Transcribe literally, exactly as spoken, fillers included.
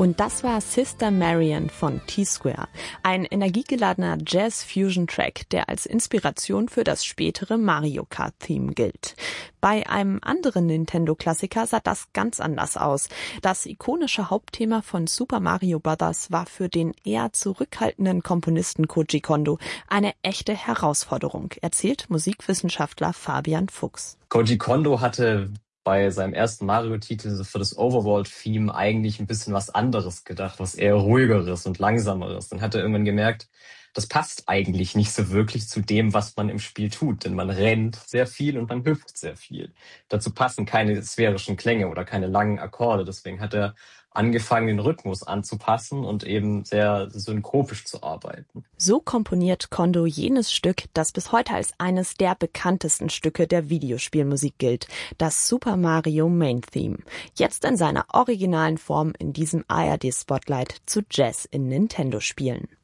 Und das war Sister Marian von T-Square, ein energiegeladener Jazz-Fusion-Track, der als Inspiration für das spätere Mario Kart-Theme gilt. Bei einem anderen Nintendo-Klassiker sah das ganz anders aus. Das ikonische Hauptthema von Super Mario Bros. War für den eher zurückhaltenden Komponisten Koji Kondo eine echte Herausforderung, erzählt Musikwissenschaftler Fabian Fuchs. Koji Kondo hatte bei seinem ersten Mario-Titel für das Overworld-Theme eigentlich ein bisschen was anderes gedacht, was eher ruhigeres und langsameres. Dann hat er irgendwann gemerkt, das passt eigentlich nicht so wirklich zu dem, was man im Spiel tut, denn man rennt sehr viel und man hüpft sehr viel. Dazu passen keine sphärischen Klänge oder keine langen Akkorde. Deswegen hat er angefangen, den Rhythmus anzupassen und eben sehr synkopisch zu arbeiten. So komponiert Kondo jenes Stück, das bis heute als eines der bekanntesten Stücke der Videospielmusik gilt, das Super Mario Main Theme. Jetzt in seiner originalen Form in diesem A R D Spotlight zu Jazz in Nintendo-Spielen.